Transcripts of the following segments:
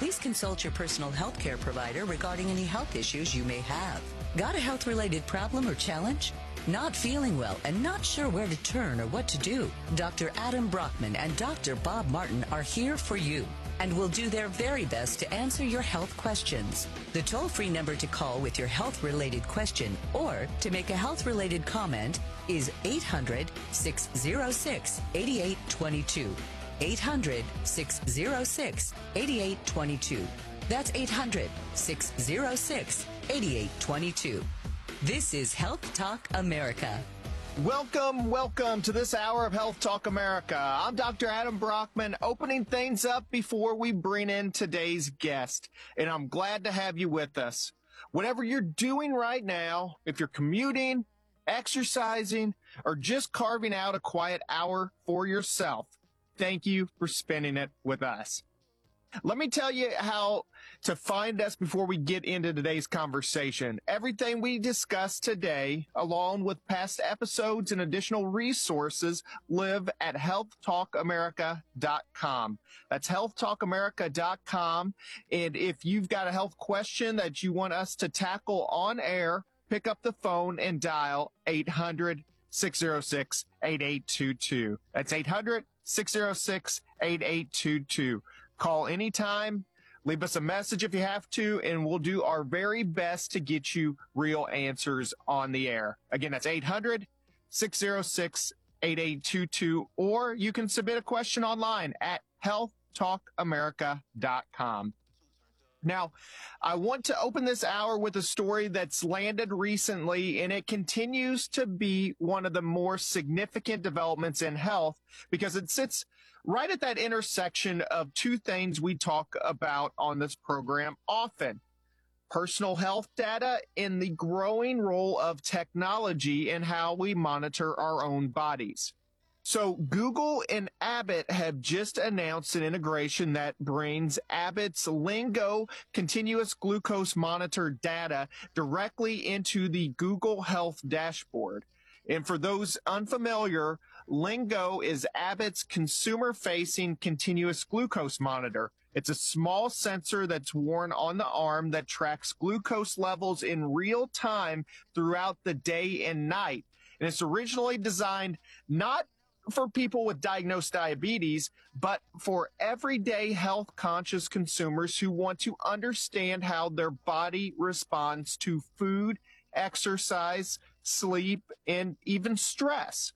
please consult your personal health care provider regarding any health issues you may have. Got a health-related problem or challenge? Not feeling well and not sure where to turn or what to do? Dr. Adam Brockman and Dr. Bob Martin are here for you and will do their very best to answer your health questions. The toll-free number to call with your health-related question or to make a health-related comment is 800-606-8822. 800-606-8822. That's 800-606-8822. This is Health Talk America. Welcome to this hour of Health Talk America. I'm Dr. Adam Brockman, opening things up before we bring in today's guest, and I'm glad to have you with us. Whatever you're doing right now, if you're commuting, exercising, or just carving out a quiet hour for yourself, thank you for spending it with us. Let me tell you how to find us before we get into today's conversation. Everything we discuss today, along with past episodes and additional resources, live at healthtalkamerica.com. That's healthtalkamerica.com. And if you've got a health question that you want us to tackle on air, pick up the phone and dial 800-606-8822. That's 800-606-8822. Call anytime, leave us a message if you have to, and we'll do our very best to get you real answers on the air. Again, that's 800-606-8822, or you can submit a question online at healthtalkamerica.com. Now, I want to open this hour with a story that's landed recently, and it continues to be one of the more significant developments in health because it sits right at that intersection of two things we talk about on this program often: personal health data and the growing role of technology in how we monitor our own bodies. So Google and Abbott have just announced an integration that brings Abbott's Lingo continuous glucose monitor data directly into the Google Health dashboard. And for those unfamiliar, Lingo is Abbott's consumer-facing continuous glucose monitor. It's a small sensor that's worn on the arm that tracks glucose levels in real time throughout the day and night. And it's originally designed not for people with diagnosed diabetes, but for everyday health-conscious consumers who want to understand how their body responds to food, exercise, sleep, and even stress.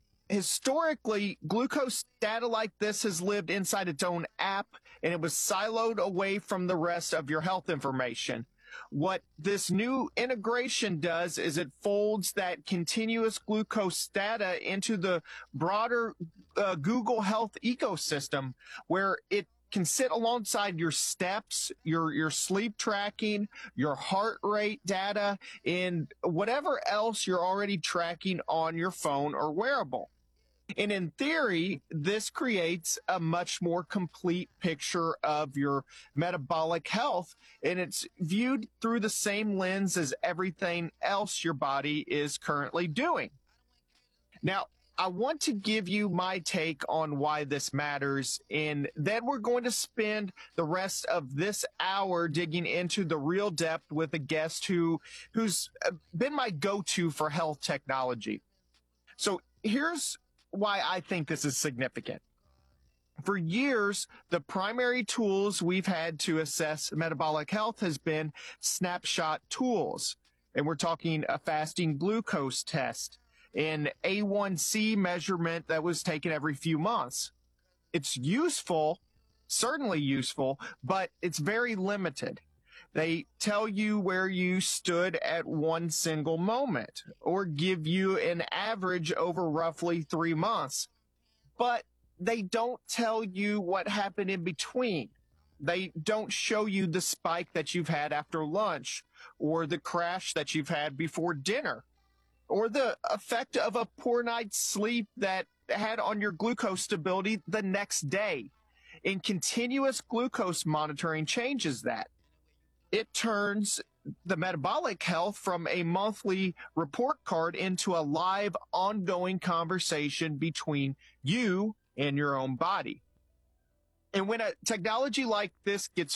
Historically, glucose data like this has lived inside its own app, and it was siloed away from the rest of your health information. What this new integration does is it folds that continuous glucose data into the broader Google Health ecosystem, where it can sit alongside your steps, your sleep tracking, your heart rate data, and whatever else you're already tracking on your phone or wearable. And in theory, this creates a much more complete picture of your metabolic health, and it's viewed through the same lens as everything else your body is currently doing. Now, I want to give you my take on why this matters, and then we're going to spend the rest of this hour digging into the real depth with a guest who's been my go-to for health technology. So here's why I think this is significant. For years, the primary tools we've had to assess metabolic health has been snapshot tools. And we're talking a fasting glucose test, an A1C measurement that was taken every few months. It's useful, certainly useful, but it's very limited. They tell you where you stood at one single moment or give you an average over roughly 3 months. But they don't tell you what happened in between. They don't show you the spike that you've had after lunch or the crash that you've had before dinner or the effect of a poor night's sleep that had on your glucose stability the next day. And continuous glucose monitoring changes that. It turns the metabolic health from a monthly report card into a live, ongoing conversation between you and your own body. And when a technology like this gets